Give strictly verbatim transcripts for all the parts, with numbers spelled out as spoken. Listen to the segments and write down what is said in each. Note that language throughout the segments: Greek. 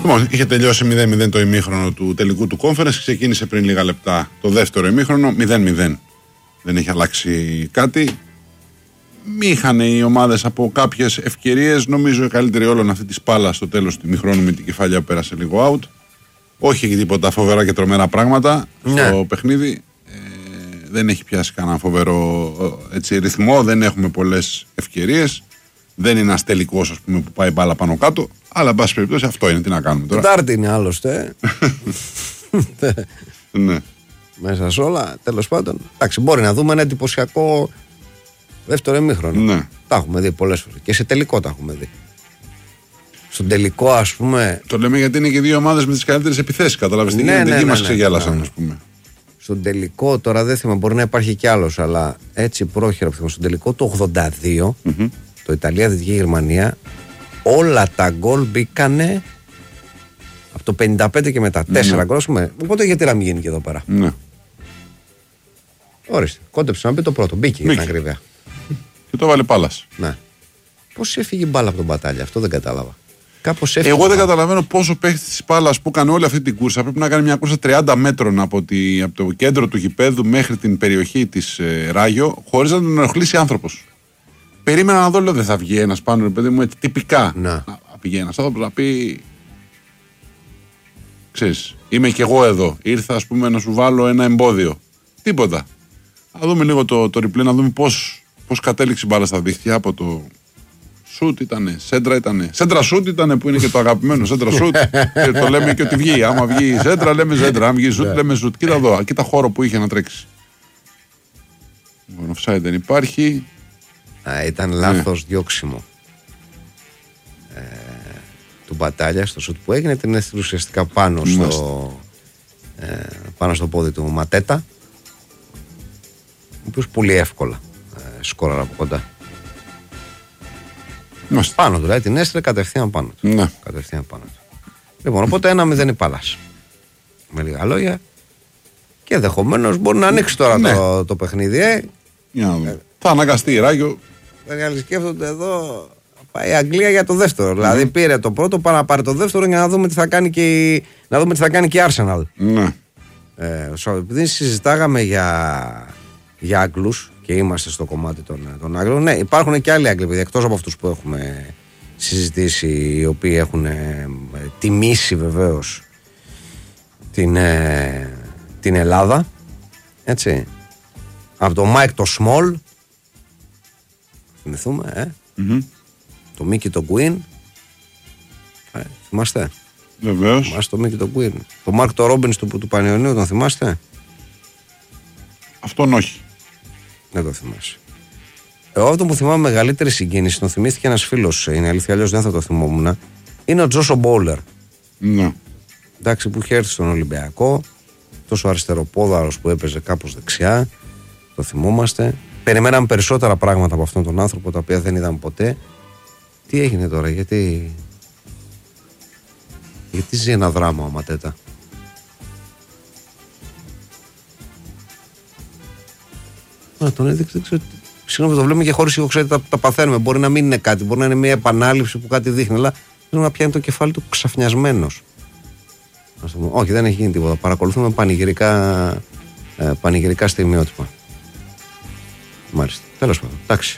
Λοιπόν, είχε τελειώσει μηδέν μηδέν το ημίχρονο του τελικού του conference, ξεκίνησε πριν λίγα λεπτά το δεύτερο ημίχρονο, μηδέν μηδέν. Δεν έχει αλλάξει κάτι. Μη είχαν οι ομάδες από κάποιες ευκαιρίες. Νομίζω η καλύτερη όλων αυτή τη σπάλα στο τέλος του ημίχρονου με την κεφαλιά που πέρασε λίγο out. Όχι τίποτα φοβερά και τρομερά πράγματα ναι. στο παιχνίδι. Ε, δεν έχει πιάσει κανένα φοβερό έτσι, ρυθμό. Δεν έχουμε πολλές ευκαιρίες. Δεν είναι ένας τελικός, ας πούμε, που πάει μπάλα πάνω κάτω. Αλλά, εν πάση περιπτώσει, αυτό είναι. Τι να κάνουμε τώρα. Τετάρτη είναι άλλωστε. Ναι. Μέσα σε όλα, τέλος πάντων. Εντάξει, μπορεί να δούμε ένα εντυπωσιακό δεύτερο ημίχρονο. Ναι. Τα έχουμε δει πολλές φορές. Και σε τελικό τα έχουμε δει. Στον τελικό, ας πούμε. Το λέμε γιατί είναι και δύο ομάδες με τις καλύτερες επιθέσεις. Καταλάβεις τι ναι, γίνεται. Ναι, εκεί ναι, μας ναι, ξεγέλασαν, ναι. ας πούμε. Στον τελικό, τώρα δεν θυμάμαι, μπορεί να υπάρχει κι άλλος, αλλά έτσι πρόχειρα που θυμάμαι. Στον τελικό το ογδόντα δύο, mm-hmm. το Ιταλία-Δυτική Γερμανία, όλα τα γκολ μπήκανε από το πενήντα πέντε και μετά. Τέσσερα γκολ, mm-hmm. Οπότε γιατί να μην γίνει και εδώ πέρα. Ναι. Ορίστε, κόντεψε να μπει το πρώτο. Μπήκε για την ακρίβεια. Και το βάλε Πάλας. Ναι. Πώς έφυγε η μπάλα από τον Μπατάλια, αυτό δεν κατάλαβα. Κάπως έφυγε. Εγώ δεν καταλαβαίνω πόσο παίχτη τη Πάλας που έκανε όλη αυτή την κούρσα. Πρέπει να κάνει μια κούρσα τριάντα μέτρων από, τη, από το κέντρο του γηπέδου μέχρι την περιοχή της ε, Ράγιο, χωρίς να τον ενοχλήσει άνθρωπος. Περίμενα να δω, λέω, δεν θα βγει ένας πάνω, ρε παιδί μου, έτσι τυπικά. Να, να πηγαίνει ένας άνθρωπος να πει. Ξέρεις, είμαι κι εγώ εδώ. Ήρθα, ας πούμε, να σου βάλω ένα εμπόδιο. Τίποτα. Να δούμε λίγο το, το replay, να δούμε πώς, πώς κατέληξε η μπάλα στα δίχτυα από το. Σουτ ήτανε, σέντρα ήτανε. Σέντρα σουτ ήτανε που είναι και το αγαπημένο σέντρα σουτ. Και το λέμε και ότι βγει. Άμα βγει σέντρα, λέμε σέντρα. Αν βγει σουτ, λέμε σουτ. Κοίτα εδώ, κοίτα χώρο που είχε να τρέξει. Λοιπόν, offside δεν υπάρχει. Α, ήταν λάθος ναι. διώξιμο ε, του Μπατάλια στο σουτ που έγινε. Την έστειλε ουσιαστικά πάνω στο, ε, πάνω στο πόδι του Ματέτα, ο οποίος πολύ εύκολα ε, σκόραρε από κοντά. Μάλιστα. Πάνω του, δηλαδή την έστειλε κατευθείαν πάνω του. Ναι. Κατευθείαν πάνω του. Λοιπόν, οπότε ένα μηδέν η Πάλας. Με λίγα λόγια. Και ενδεχομένως μπορεί να ανοίξει τώρα ναι. το, το παιχνίδι. Ε. Για να δούμε. Ε. Θα αναγκαστεί η Ράγιο. Μεγάλοι σκέφτονται εδώ. Πάει η Αγγλία για το δεύτερο. Mm. Δηλαδή πήρε το πρώτο, πάει να πάρει το δεύτερο για να δούμε τι θα κάνει και η, να δούμε τι θα κάνει και η Arsenal. Ναι. Ε, επειδή συζητάγαμε για, για Άγγλους και είμαστε στο κομμάτι των, των Άγγλων, ναι, υπάρχουν και άλλοι Άγγλοι, εκτός από αυτούς που έχουμε συζητήσει, οι οποίοι έχουν ε, τιμήσει βεβαίως την, ε, την Ελλάδα. Έτσι. Από το Mike το Small, θυμηθούμε, ε. Mm-hmm. Το Mickey το Queen. Ε, θυμάστε. Βεβαίως. Θυμάστε το Mickey το Queen. Το Mark το Robbins του, του Πανιωνίου, τον θυμάστε? Αυτόν όχι. Δεν το θυμάσαι. Εγώ αυτό που θυμάμαι μεγαλύτερη συγκίνηση, τον θυμήθηκε ένας φίλος, είναι αλήθεια, αλλιώς δεν θα το θυμόμουν, είναι ο Τζόσο Μπόουλερ. Ναι. Εντάξει, που είχε έρθει στον Ολυμπιακό, τόσο αριστεροπόδαρος που έπαιζε κάπως δεξιά, το θυμόμαστε. Περιμέναμε περισσότερα πράγματα από αυτόν τον άνθρωπο, τα οποία δεν είδαμε ποτέ. Τι έγινε τώρα, γιατί. Γιατί ζει ένα δράμα ο Ματέτα. Α, τον έδειξε, δεν ξέρω. Συγγνώμη, το βλέπουμε και χωρίς ήχο, ξέρετε, τα, τα παθαίνουμε. Μπορεί να μην είναι κάτι, μπορεί να είναι μια επανάληψη που κάτι δείχνει, αλλά θέλω να πιάνει το κεφάλι του ξαφνιασμένος. Όχι, δεν έχει γίνει τίποτα. Παρακολουθούμε πανηγυρικά, ε, πανηγυρικά στιγμιότυπα. Μάλιστα. Τέλος πάντων. Εντάξει.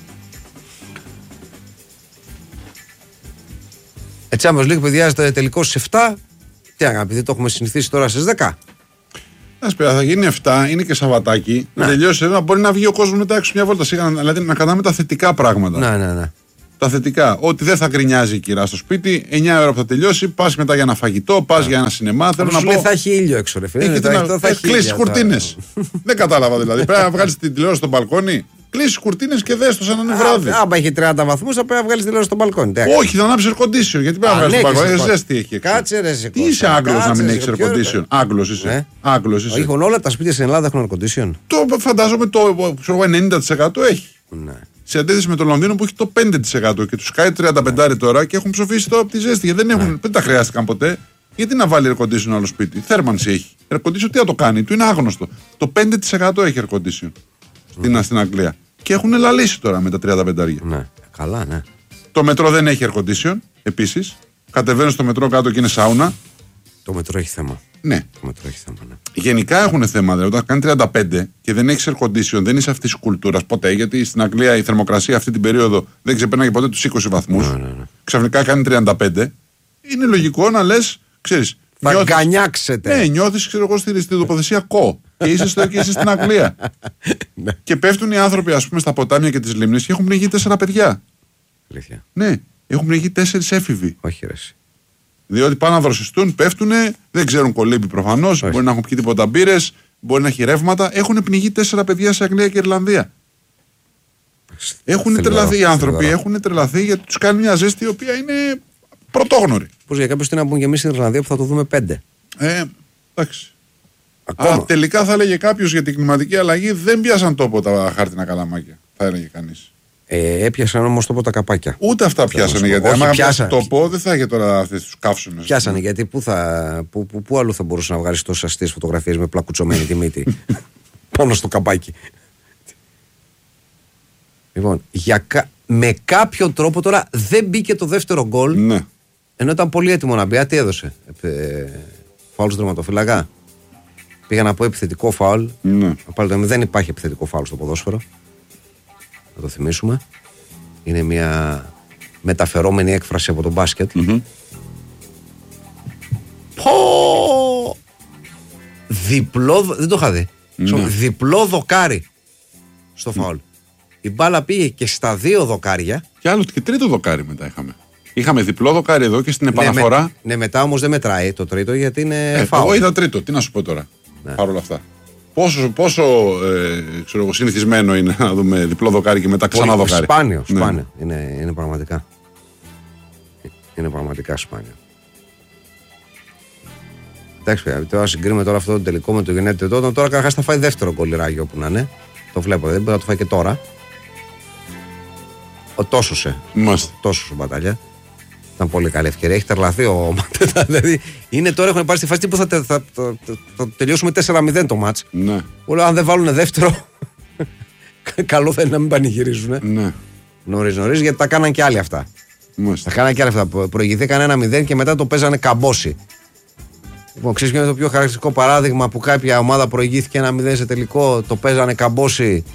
Έτσι, Champions League, παιδιά, τελικό στις εφτά. Τι να κάνουμε, επειδή το έχουμε συνηθίσει τώρα στις δέκα. Ας πει, θα γίνει εφτά, είναι και Σαββατάκι. Να τελειώσει, να μπορεί να βγει ο κόσμος μετά έξω μια βόλτα. Σίγουρα, δηλαδή να κρατάμε τα θετικά πράγματα. Ναι, ναι, ναι. Τα θετικά. Ότι δεν θα γκρινιάζει η κυρά στο σπίτι, εννιά ώρα που θα τελειώσει, πας μετά για ένα φαγητό, πας για ένα σινεμά. Θέλω να πω. Θα έχει ήλιο έξω, ρε φίλε. Θα κλείσει κουρτίνες. Δεν κατάλαβα δηλαδή. Πρέπει να βγάλεις την τηλεόραση στο μπαλκόνι. Κλείσει κουρτίνες και δες το σαν να είναι βράδυ. Άμα έχει τριάντα βαθμούς, θα πρέπει να βγάλει τηλεόραση στο μπαλκόνι. Όχι, θα ανάψει air condition. Γιατί πρέπει να βγάλει στο μπαλκόνι. Ζέστη έχει. Κάτσε ρε. Τι είσαι Άγγλος να μην έχει air condition? Άγγλος είσαι. Άγγλος είσαι. Έχουν όλα τα σπίτια στην Ελλάδα έχουν air condition. Το φαντάζομαι το ενενήντα τοις εκατό έχει. Σε αντίθεση με το Λονδίνο που έχει το πέντε τοις εκατό και του κάνει τριάντα πέντε τώρα και έχουν ψοφήσει τώρα από τη ζέστη. Γιατί δεν, έχουν, δεν τα χρειάστηκαν ποτέ. Γιατί να βάλει air condition άλλο σπίτι? Θέρμανση έχει. Air condition τι να το κάνει, του είναι άγνωστο. Το πέντε τοις εκατό έχει air condition στην, mm. στην Αγγλία. Και έχουν λαλήσει τώρα με τα τριάντα πέντε. Ναι, καλά, ναι. Το μετρό δεν έχει air condition επίσης. κατεβαίνουν στο μετρό κάτω και είναι σάουνα. Το μετρό έχει θέμα. Ναι. Το μετρό έχει θέμα, ναι. Γενικά έχουν θέμα. Δηλαδή, όταν κάνει τριάντα πέντε και δεν έχει air condition, δεν είσαι αυτή τη κουλτούρα ποτέ. Γιατί στην Αγγλία η θερμοκρασία αυτή την περίοδο δεν ξεπέρναγε ποτέ του είκοσι βαθμούς. Ναι, ναι, ναι. Ξαφνικά κάνει τριάντα πέντε. Είναι λογικό να λε, ξέρει. Θα νιώθεις, γκανιάξετε. Ναι, νιώθει, ξέρω εγώ, στη τοποθεσία κο. Και είσαι, στο, και είσαι στην Αγγλία. Και πέφτουν οι άνθρωποι, α πούμε, στα ποτάμια και τι λίμνες και έχουν πνιγεί τέσσερα παιδιά. Αλήθεια. Ναι, έχουν πνιγεί τέσσερις έφηβοι. Όχι, ρε. Διότι πάνε να δροσιστούν, πέφτουνε, δεν ξέρουν κολύμπι προφανώς, μπορεί να έχουν πιει τίποτα μπύρες, μπορεί να έχει ρεύματα. Έχουν πνιγεί τέσσερα παιδιά σε Αγγλία και Ιρλανδία. Έχουν τρελαθεί οι άνθρωποι, έχουν τρελαθεί γιατί τους κάνει μια ζέστη η οποία είναι πρωτόγνωρη. Πώς για κάποιους τι να πούν και εμείς στην Ιρλανδία που θα το δούμε πέντε. Ε, εντάξει. Ακόμα. Α, τελικά θα έλεγε κάποιος για την κλιματική αλλαγή δεν πιάσαν τόπο τα χάρτινα καλαμάκια. Θα έλεγε κανείς. Ε, έπιασαν όμως τόπο τα καπάκια. Ούτε αυτά πιάσανε. Γιατί όχι, άμα πιάσα... τόπο δεν θα είχε τώρα αυτές τους καύσονες. Πιάσανε γιατί πού, θα, πού, πού, πού αλλού θα μπορούσε να βγάλει τόσες αστείες φωτογραφίες με πλακουτσωμένη τη μύτη πάνω στο καπάκι. Λοιπόν, για κα... με κάποιον τρόπο τώρα δεν μπήκε το δεύτερο γκολ. Ναι. Ενώ ήταν πολύ έτοιμο να μπει. Α, τι έδωσε. Ε, φάουλ στο τερματοφύλακα. Πήγα να πω επιθετικό φάουλ. Ναι. Πάλι, δεν υπάρχει επιθετικό φάουλ στο ποδόσφαιρο. Να το θυμίσουμε. Είναι μια μεταφερόμενη έκφραση από το μπάσκετ. Mm-hmm. Πω! Διπλό, δεν το είχα δει. Ναι. Διπλό δοκάρι στο φάουλ. Η μπάλα πήγε και στα δύο δοκάρια. Και άλλο και τρίτο δοκάρι μετά είχαμε. Είχαμε διπλό δοκάρι εδώ και στην επαναφορά. Ναι, με, ναι μετά όμως δεν μετράει το τρίτο γιατί είναι ε, φάουλ. Εγώ είδα τρίτο, τι να σου πω τώρα. Ναι. Παρ' όλα αυτά. Πόσο, πόσο ε, ξέρω, συνηθισμένο είναι να δούμε διπλό δοκάρι και μετά ξανά δοκάρι. Σπάνιο, ναι. σπάνιο. Είναι, είναι πραγματικά. Είναι πραγματικά σπάνιο. Εντάξει, παιδιά, τώρα συγκρίνουμε τώρα αυτό το τελικό με το United τότε. Τώρα καταρχάς θα φάει δεύτερο γκολιράγιο όπου να είναι. Το βλέπω, δεν μπορεί να το φάει και τώρα. Ο τόσο σε. Τόσο σε μπαταλιά. Ήταν πολύ καλή ευκαιρία. Έχει τερλαθεί ο Ματέτα. Δηλαδή είναι τώρα έχουν πάρει στη φάση που θα, θα, θα, θα, θα τελειώσουμε τέσσερα μηδέν το μάτς. Ναι. Που λέω αν δεν βάλουν δεύτερο. Καλό θα είναι να μην πανηγυρίζουν. Ναι. Νωρίς νωρίς γιατί τα κάναν και άλλοι αυτά. Μάλιστα. Τα κάναν και άλλοι αυτά. Προηγηθήκαν ένα μηδέν και μετά το παίζανε καμπόση. Λοιπόν, ξέρεις ποιο είναι το πιο χαρακτηριστικό παράδειγμα που κάποια ομάδα προηγήθηκε ένα μηδέν σε τελικό, το παίζανε καμπόση.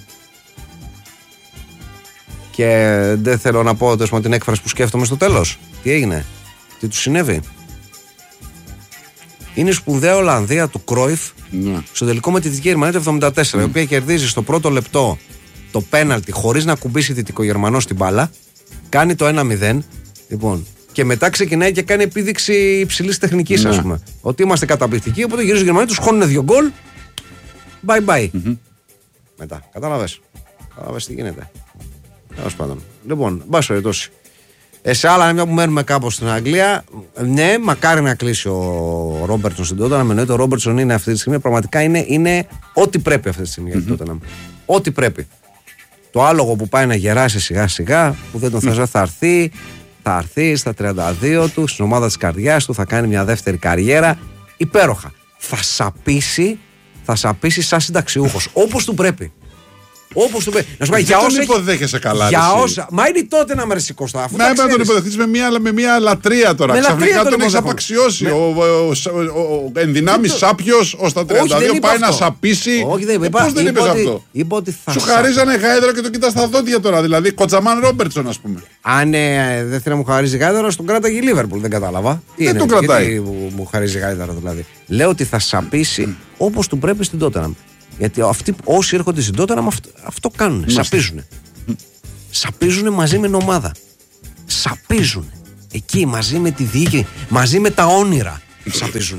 Και δεν θέλω να πω τόσο, την έκφραση που σκέφτομαι στο τέλος. Τι έγινε, τι του συνέβη. Είναι η σπουδαία Ολλανδία του Κρόιφ ναι. στο τελικό με τη Δυτική Γερμανία του εβδομήντα τέσσερα, mm. η οποία κερδίζει στο πρώτο λεπτό το πέναλτι χωρίς να κουμπίσει Δυτικογερμανό στην μπάλα. Κάνει το ένα μηδέν. Λοιπόν, και μετά ξεκινάει και κάνει επίδειξη υψηλής τεχνικής, ναι. ας πούμε. Ότι είμαστε καταπληκτικοί, οπότε γυρίζουν οι Γερμανοί, τους χώνουν δύο γκολ. Bye bye. Mm-hmm. Μετά, κατάλαβες. Κατάλαβες τι γίνεται. Τέλος πάντων. Λοιπόν, μπας περιπτώσει. Ε, σε άλλα μια που μένουμε κάπως στην Αγγλία, ναι, μακάρι να κλείσει ο Ρόμπερτσον στην Τότεναμ. Με εννοείται ο Ρόμπερτσον είναι αυτή τη στιγμή, πραγματικά είναι, είναι ό,τι πρέπει αυτή τη στιγμή για την Τότεναμ. Ό,τι πρέπει. Το άλογο που πάει να γεράσει σιγά σιγά, που δεν τον θες, θα έρθει, θα έρθει στα τριάντα δύο του, στην ομάδα της καρδιάς του, θα κάνει μια δεύτερη καριέρα. Υπέροχα. Θα σαπίσει, θα σαπίσει σαν συνταξιούχος. Όπως του πρέπει. Όπως του πρέπει. Να σου πω, για όσα. Δεν υποδέχεσαι καλά. Για όσα. Μα είναι τότε να με σηκωστά. Ναι, πρέπει να τον υποδεχτείς με μια, με μια λατρεία τώρα. Με ξαφνικά τον έχεις απαξιώσει. Με... Ο, ο, ο, ο, ο ενδυνάμει σάπιος ως τα τριάντα δύο πάει αυτό. Να σαπίσει. Όχι, δεν είπα. Πώς δεν είπες αυτό. Είπα ότι θα σου χαρίζανε γάιδρο και το κοιτάς στα δόντια τώρα. Δηλαδή Κοτσαμάν Ρόμπερτσον, ας πούμε. Αν ε, δεν θέλει να μου χαρίζει γάιδρο, τον κράταγε η Λίβερπουλ. Δεν κατάλαβα. Δεν τον κρατάει. Μου χαρίζει γάιδρο δηλαδή. Λέω ότι θα σαπίσει όπως του πρέπει στην Τότεναμ. Γιατί αυτοί, όσοι έρχονται στην Τότεναμ αυτό, αυτό κάνουν. Σαπίζουν. Σαπίζουν μαζί με την ομάδα. Σαπίζουν. Εκεί μαζί με τη διοίκηση, μαζί με τα όνειρα. Σαπίζουν.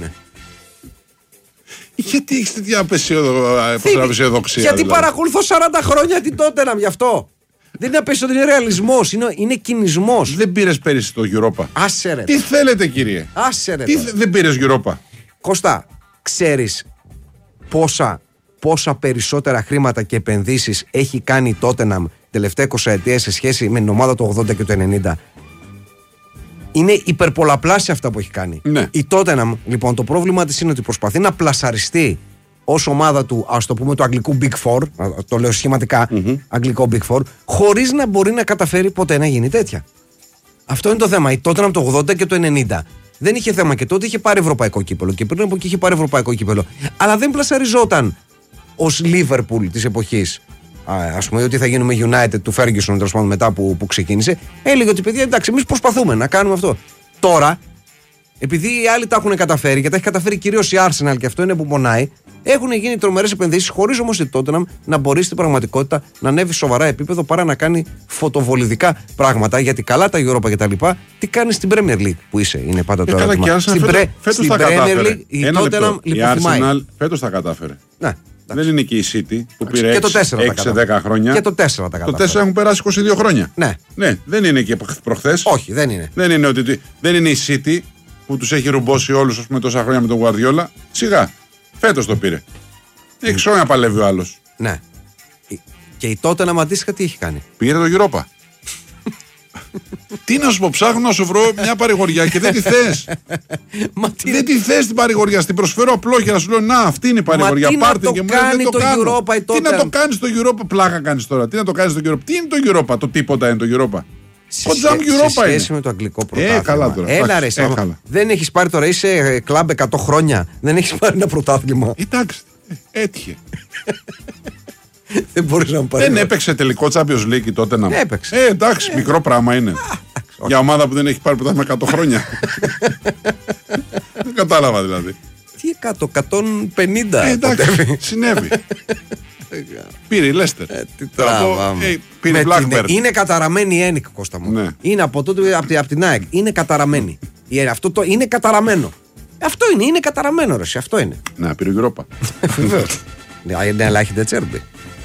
Γιατί έχεις τέτοια απεσιοδοξία. Γιατί δηλαδή. Παρακολουθώ σαράντα χρόνια την Τότεναμ γι' αυτό. Δεν είναι απέσιο, είναι ρεαλισμός, είναι, είναι κινησμός. Δεν πήρες πέρυσι το Europa. Άσε ρε. Τι θέλετε κύριε. Άσε ρε. Τι δεν πήρες Europa. Κώστα, ξέρεις πόσα. Πόσα περισσότερα χρήματα και επενδύσεις έχει κάνει η Tottenham τελευταία είκοσι ετία σε σχέση με την ομάδα του ογδόντα και του ενενήντα. Είναι υπερπολαπλάσια αυτά που έχει κάνει. Ναι. Η Tottenham, λοιπόν, το πρόβλημα της είναι ότι προσπαθεί να πλασαριστεί ως ομάδα του, ας το πούμε, του αγγλικού Big Four, το λέω σχηματικά, mm-hmm. αγγλικό Big Four, χωρίς να μπορεί να καταφέρει ποτέ να γίνει τέτοια. Αυτό είναι το θέμα. Η Tottenham το ογδόντα και το ενενήντα δεν είχε θέμα και τότε είχε πάρει ευρωπαϊκό κύπελο. Και πριν από εκεί είχε πάρει ευρωπαϊκό κύπελο. Αλλά δεν πλασαριζόταν ως Liverpool της εποχής. Ας πούμε ότι θα γίνουμε United του Ferguson τέλος πάντων μετά που, που ξεκίνησε. Έλεγε ότι παιδιά εντάξει, εμείς προσπαθούμε να κάνουμε αυτό. Τώρα, επειδή οι άλλοι τα έχουν καταφέρει και τα έχει καταφέρει κυρίως η Arsenal και αυτό είναι που πονάει, έχουν γίνει τρομερές επενδύσεις χωρίς όμως η Tottenham να μπορεί στην πραγματικότητα να ανέβει σοβαρά επίπεδο παρά να κάνει φωτοβολιδικά πράγματα. Γιατί καλά τα Europa και τα λοιπά, τι κάνει στην Premier League που είσαι, είναι πάντα το ερώτημα. Στην Premier League η Tottenham λιποθυμάει. Φέτος τα κατάφερε. Ναι. Δεν είναι και η City που πήρε έξι δέκα χρόνια. Και το τέσσερα τα κατάφερε. Το τέσσερα έχουν περάσει είκοσι δύο χρόνια. Ναι. Ναι, δεν είναι και προχθές. Όχι, δεν είναι. Δεν είναι, ότι, δεν είναι η City που τους έχει ρουμπώσει όλους με τόσα χρόνια με τον Guardiola. Σιγά. Φέτος το πήρε. Έξι χρόνια παλεύει ο άλλος. Ναι. Και η τότε να αντίστοιχα τι έχει κάνει. Πήρε το Europa. Τι να σου πω, ψάχνω να σου βρω μια παρηγοριά και δεν τη θες. Μα τι... Δεν τη θες την παρηγοριά. Στην προσφέρω απλόχερα να σου λέω να, αυτή είναι η παρηγοριά. Πάρτε και μου λέει δεν το κάνω. Europa, τι να το κάνεις στο Europa, πλάκα κάνεις τώρα. Τι να το κάνεις στο Europa. Τι είναι το Europa, το τίποτα είναι το Europa. Σε, σε, σε σχέση με το αγγλικό πρωτάθλημα. Ε, καλά τώρα. Έλα, ρε, ε, καλά. Δεν έχεις πάρει τώρα, είσαι κλαμπ εκατό χρόνια. Δεν έχεις πάρει ένα πρωτάθλημα. Εντάξει, έτυχε. Δεν μπορείς να μου πάρει. Δεν έπαιξε τελικό Champions League τότε να. Έπαιξε. Ε, εντάξει, ε, μικρό πράγμα είναι. Α, για ομάδα που δεν έχει πάρει πρωτάθλημα εκατό χρόνια. Δεν κατάλαβα δηλαδή. Τι εκατό, εκατόν πενήντα. Ε, εντάξει, συνέβη. Πήρε η Λέστερ. Ε, τι τράβαμε. Ε, πήρε Blackburn. Είναι καταραμένη η Ένικ, Κώστα μου. Ναι. Είναι από τότε από, από την ΑΕΚ. Είναι καταραμένη. Αυτό το είναι καταραμένο. Αυτό είναι, είναι καταραμένο ρε. Αυτό είναι. Να, πήρε Europa. Βεβαίως. Ναι, αλλά έχει Ντετσέρμπι.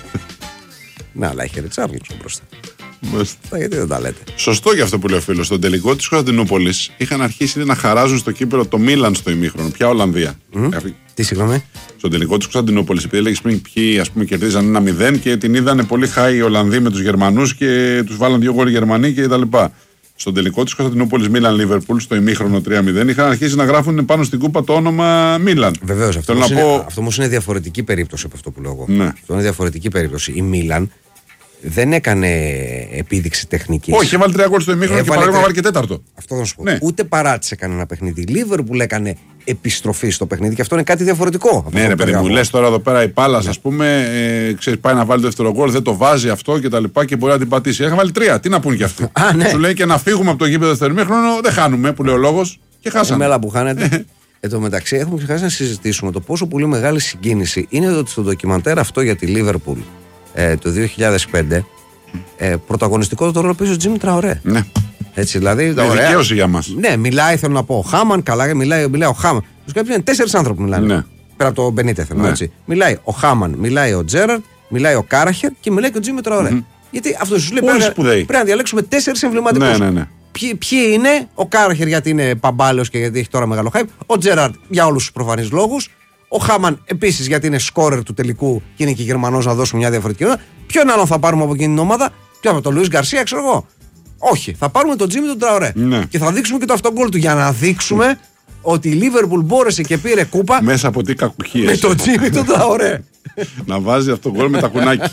Ναι, αλλά έχει Ριτσάρλσον μπροστά. Μάλιστα. Γιατί δεν τα λέτε. Σωστό για αυτό που λέει ο φίλος. Στον τελικό της Κωνσταντινούπολης είχαν αρχίσει να χαράζουν στο κύπελο το Μίλαν στο ημίχρονο. Ποια Ολλανδία. Mm. Τι συγγνώμη. Στον τελικό της Κωνσταντινούπολης, επειδή έλεγε πριν ποιοι ας πούμε κερδίζαν ένα μηδέν και την είδανε πολύ χάη οι Ολλανδοί με τους Γερμανούς και τους βάλαν δύο γκολ οι Γερμανοί και τα λοιπά. Στον τελικό της Κωνσταντινούπολης Μίλαν Λίβερπουλ στο ημίχρονο τρία μηδέν είχαν αρχίσει να γράφουν πάνω στην κούπα το όνομα Μίλαν. Βεβαίως. Αυτό όμως είναι, είναι διαφορετική περίπτωση από αυτό που λέω εγώ. Ναι. Αυτό είναι διαφορετική περίπτωση. Η Μίλαν δεν έκανε επίδειξη τεχνικής. Όχι, έβαλε τρία γκολ στο ημίχρονο και παράδειγμα βάλει και τέταρτο. Αυτό θα σου πω. Ναι. Ούτε παράτησε κανένα παιχνίδι. Η Λίβερπουλ έκανε επιστροφή στο παιχνίδι και αυτό είναι κάτι διαφορετικό. Ναι, ρε παιδί μου, λες τώρα εδώ πέρα η Πάλας, ναι. ας πούμε, ε, ξέρεις, πάει να βάλει το δεύτερο γκολ, δεν το βάζει αυτό και τα λοιπά και μπορεί να την πατήσει. Έχα βάλει τρία, τι να πούν κι αυτοί. Α, ναι. Σου λέει και να φύγουμε από το γήπεδο δεύτερο ημίχρονο, δεν χάνουμε, που λέει ο λόγος και χάσαμε. Μέλα που χάνεται. Εν τω μεταξύ, έχουμε ξεχάσει να συζητήσουμε το πόσο πολύ μεγάλη συγκίνηση είναι ότι στο ντοκιμαντέρ αυτό για τη Λίβερπουλ ε, το δύο χιλιάδες πέντε. Ε, πρωταγωνιστικό το ρόλο παίζει ο Τζίμι Τραορέ. Ναι. Έτσι, δηλαδή. Είναι δικαίωση για μας. Ναι, μιλάει, θέλω να πω. Ο Χάμαν, καλά, μιλάει, μιλάει ο Χάμαν. Του κάποιου είναι τέσσερις άνθρωποι που μιλάνε. Ναι. Πέρα από το Μπενίτε, θέλω ναι. έτσι. Μιλάει ο Χάμαν, μιλάει ο Τζέραρτ, μιλάει ο Κάραχερ και μιλάει και ο Τζίμι Τραορέ. Mm-hmm. Γιατί αυτό σου λέει πρέπει, πρέπει να διαλέξουμε τέσσερις εμβληματικούς. Ναι, ναι, ναι. Ποιοι, ποιοι είναι, ο Κάραχερ γιατί είναι παμπάλαιος και γιατί έχει τώρα μεγάλο hype. Ο Τζέραρτ για όλους τους προφανείς λόγους. Ο Χάμαν επίσης γιατί είναι σκόρερ του τελικού και είναι και Γερμανός να δώσουμε μια διαφορετική ομάδα. Ποιον άλλον θα πάρουμε από εκείνη την ομάδα, ποιο από τον Λουίς Γκαρσία, ξέρω εγώ. Όχι, θα πάρουμε τον Τζίμι τον Τραορέ. Ναι. Και θα δείξουμε και το αυτόν γκολ του για να δείξουμε ναι. ότι η Λίβερπουλ μπόρεσε και πήρε κούπα. Μέσα από τι κακουχίες. Με τον Τζίμι τον Τραορέ. Να βάζει αυτόν γκολ με τα κουνάκι.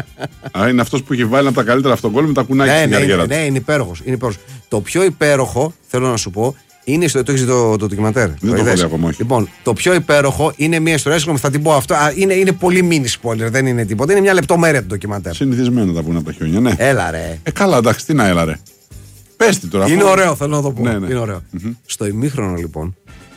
Άρα είναι αυτός που έχει βάλει από τα καλύτερα αυτόν γκολ με τα κουνάκι ναι, στην ναι, καριέρα ναι, ναι, είναι υπέροχος. Το πιο υπέροχο, θέλω να σου πω, είναι στο. Το έχεις το, το ντοκιμαντέρ. Δεν το, το έχω ακόμα, όχι. Λοιπόν, το πιο υπέροχο είναι μια ιστορία. Συγγνώμη, θα την πω αυτό. Α, είναι, είναι πολύ mini spoiler, δεν είναι τίποτα. Είναι μια λεπτομέρεια του ντοκιμαντέρ. Συνηθισμένο τα πούνε από τα χιόνια, ναι. Έλα ρε. Ε, καλά, εντάξει, τι να έλα ρε. Πες τι τώρα. Είναι αφού... ωραίο, θέλω να το πω. Ναι, ναι. Είναι ωραίο. Mm-hmm. Στο ημίχρονο λοιπόν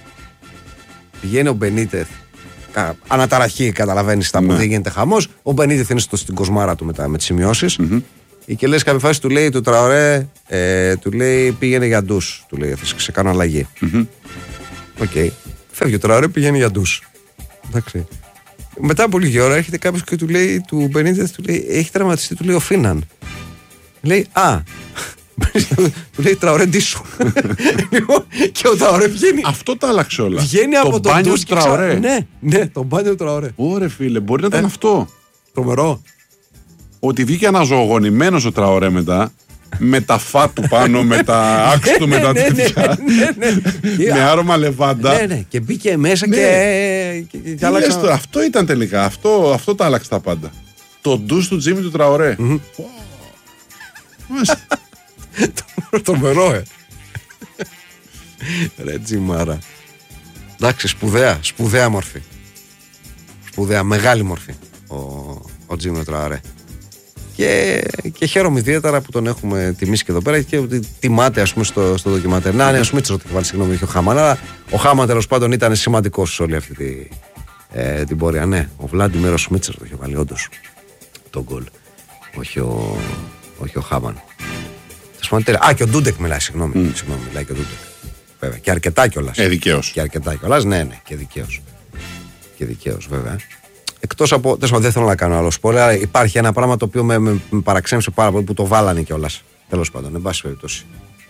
πηγαίνει ο Μπενίτεθ. Αναταραχή, καταλαβαίνεις τα που ναι. γίνεται χαμός. Ο Μπενίτεθ είναι στο, στην κοσμάρα του μετά με τις σημειώσεις. Mm-hmm. Και λέει κάποια φάση του λέει του Τραορέ, ε, του λέει πήγαινε για ντους. Του λέει θα σε κάνω αλλαγή. Οκ. Mm-hmm. Okay. Φεύγει ο Τραορέ, πηγαίνει για ντους. Εντάξει. Μετά από λίγη ώρα έρχεται κάποιος και του λέει του Μπενίτεθ, του λέει έχει τραυματιστεί, του λέει ο Φίναν. Λέει α. Του λέει Τραορέ ντύσου. Και ο Τραορέ βγαίνει. Αυτό τα άλλαξε όλα. Βγαίνει από το μπάνιο του Τραορέ. Ναι, ναι, το μπάνιο του Τραορέ. Ωρε φίλε, μπορεί να ήταν αυτό. Τρομερό. Ότι βγήκε αναζωογονημένος ο Τραορέ μετά, με τα φά του πάνω, με τα άξ του, με τα τέτοια. Με άρωμα λεβάντα. Ναι, ναι, και μπήκε μέσα και. Αυτό ήταν τελικά. Αυτό τα άλλαξε τα πάντα. Το ντους του Τζίμι του Τραορέ. Το μερό, ε. Ρε Τζιμάρα. Εντάξει, σπουδαία, σπουδαία μορφή. Σπουδαία, μεγάλη μορφή ο, ο Τζίμι Τραορέ. Και, και χαίρομαι ιδιαίτερα που τον έχουμε τιμήσει και εδώ πέρα και ότι τιμάται, ας πούμε, στο, στο ντοκιμαντέρ. Να, ναι, ο Σμίτσερ το είχε βάλει, συγγνώμη, όχι ο Χάμαν. Αλλά ο Χάμαν τέλος πάντων ήταν σημαντικός σε όλη αυτή τη, ε, την πορεία. Ναι, ο Βλάντιμιρ ο Σμίτσερ το είχε βάλει, όντως, τον γκολ. Όχι ο, όχι ο Χάμαν. Α, και ο Ντούντεκ μιλάει, συγγνώμη. Mm. Συγγνώμη, μιλάει και ο Ντούντεκ. Βέβαια. Και αρκετά κιόλας. Ε, δικαίως. Και αρκετά κιόλας, ναι, ναι, και δικαίως. Και δικαίως, βέβαια. Εκτός από. Δεν θέλω να κάνω άλλο σπορ, αλλά υπάρχει ένα πράγμα το οποίο με, με, με παραξένησε πάρα πολύ που το βάλανε κιόλας. Τέλος πάντων, εν πάση περιπτώσει.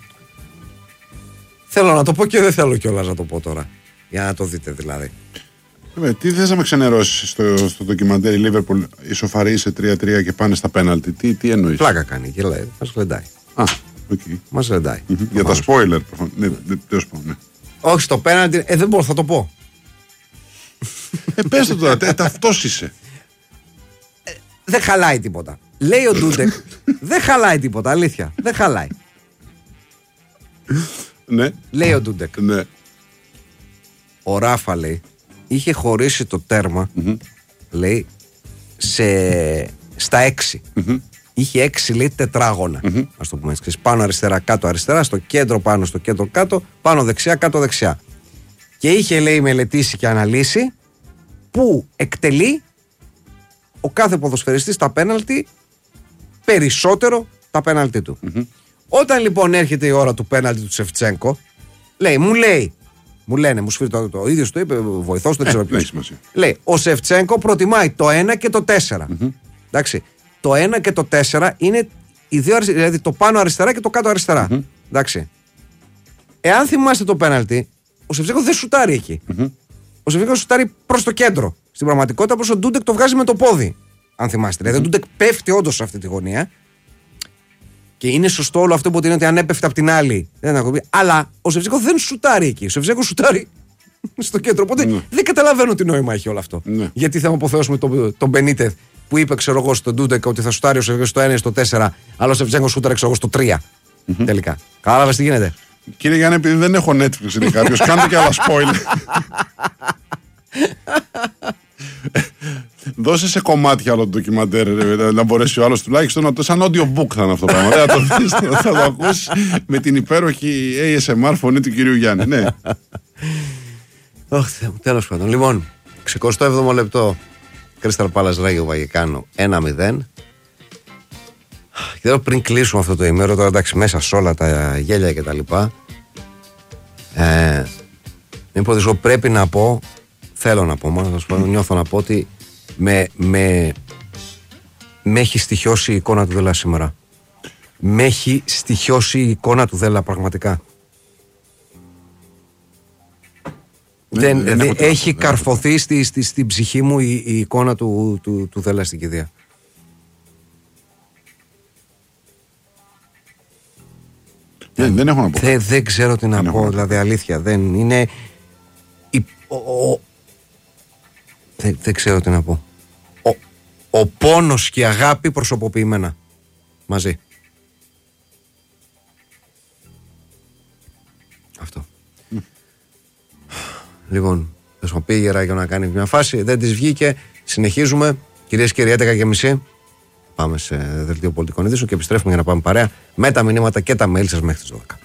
Θέλω να το πω και δεν θέλω κιόλας να το πω τώρα. Για να το δείτε δηλαδή. Ε, τι θες να με ξενερώσεις στο, στο ντοκιμαντέρ, η Λίβερπουλ ισοφαρεί σε τρία τρία και πάνε στα πέναλτι. Τι, τι εννοείς? Πλάκα κάνει και λέει, μας λεντάει. Α, okay. Μας λεντάει. Mm-hmm. Για τα spoiler, ναι, τέλος πάντων, ναι. Όχι στο πέναλτι, ε, δεν μπορώ, θα το πω. Ε, πες το τώρα, τε, ταυτός είσαι. Ε, δεν χαλάει τίποτα. Λέει ο Ντούντεκ, δεν χαλάει τίποτα, αλήθεια. Δεν χαλάει. Ναι. Λέει ο Ντούντεκ. Ναι. Ο Ράφα, λέει, είχε χωρίσει το τέρμα, mm-hmm. λέει, σε, στα έξι. Mm-hmm. Είχε έξι, λέει, τετράγωνα. Mm-hmm. Ας το πούμε έτσι. Πάνω αριστερά, κάτω αριστερά, στο κέντρο πάνω, στο κέντρο κάτω, πάνω δεξιά, κάτω δεξιά. Και είχε, λέει, μελετήσει και αναλύσει που εκτελεί ο κάθε ποδοσφαιριστής τα πέναλτι περισσότερο τα πέναλτι του. Mm-hmm. Όταν λοιπόν έρχεται η ώρα του πέναλτι του Σεφτσένκο, λέει, μου λέει, μου λένε, μου σφύρει το, το ίδιο, το είπε, βοηθός, δεν ξέρω ποιος. Λέει, ο Σεφτσένκο προτιμάει το ένα και το τέσσερα. Mm-hmm. Εντάξει, το ένα και το τέσσερα είναι οι δύο, δηλαδή το πάνω αριστερά και το κάτω αριστερά. Mm-hmm. Εντάξει. Εάν θυμάστε το πέναλτι, ο Σεφτσένκο δεν σουτάρει εκεί. Mm-hmm. Ο Σεφτσένκο σουτάρει προς το κέντρο. Στην πραγματικότητα, όπως ο Ντούντεκ το βγάζει με το πόδι. Αν θυμάστε. Mm-hmm. Δηλαδή, ο Ντούντεκ πέφτει όντως σε αυτή τη γωνία. Και είναι σωστό όλο αυτό που είναι ότι αν έπεφτε από την άλλη δεν θα κοπεί. Αλλά ο Σεφτσένκο δεν σουτάρει εκεί. Ο Σεφτσένκο σουτάρει στο κέντρο. Οπότε mm-hmm. δεν καταλαβαίνω τι νόημα έχει όλο αυτό. Mm-hmm. Γιατί θα αποθεώσουμε τον, τον Μπενίτεθ που είπε, ξέρω εγώ, στον Ντούντεκ ότι θα σουτάρει ο Σεφτσένκο στο ένα ή στο τέσσερα, αλλά ο Σεφτσένκο σουτάρει, ξέρω εγώ, στο τρία. Mm-hmm. Τελικά. Κατάλαβε τι γίνεται. Κύριε Γιάννη, επειδή δεν έχω Netflix, είναι κάποιος, κάντε και άλλα spoiler. Δώσε σε κομμάτια άλλο το ντοκιμαντέρ, να μπορέσει ο άλλος τουλάχιστον να το. Σαν audiobook θα είναι αυτό το πράγμα. Θα το δεις, θα το ακούσεις με την υπέροχη έι ες εμ αρ φωνή του κυρίου Γιάννη. Ναι. Όχι, τέλος πάντων. Λοιπόν, εξηκοστό έβδομο λεπτό. Crystal Palace Ράγιο Βαγεκάνο ένα μηδέν. Και εδώ πριν κλείσουμε αυτό το ημέρο, τώρα εντάξει, μέσα σε όλα τα γέλια και τα λοιπά, ε, μήπως πρέπει να πω, θέλω να πω, μάλλον νιώθω να πω ότι με, με, με έχει στοιχειώσει η εικόνα του Δέλα σήμερα. Με έχει στοιχειώσει η εικόνα του Δέλα πραγματικά. Δεν, δεν, δεν έχει δεν καρφωθεί στη, στη, στην ψυχή μου η, η εικόνα του, του, του Δέλα στην κηδεία. Δεν, δεν έχω να πω. Δεν, δεν ξέρω τι να δεν πω, δηλαδή αλήθεια. Δεν είναι. Η, ο, ο, δεν, δεν ξέρω τι να πω. Ο, ο πόνος και η αγάπη προσωποποιημένα μαζί. Αυτό. Mm. Λοιπόν, θα σου πει για να κάνει μια φάση. Δεν της βγήκε. Συνεχίζουμε. Κυρίες και κύριοι, έντεκα και μισή. Πάμε σε δελτίο πολιτικών ειδήσεων και επιστρέφουμε για να πάμε παρέα με τα μηνύματα και τα mail σας μέχρι τις δώδεκα.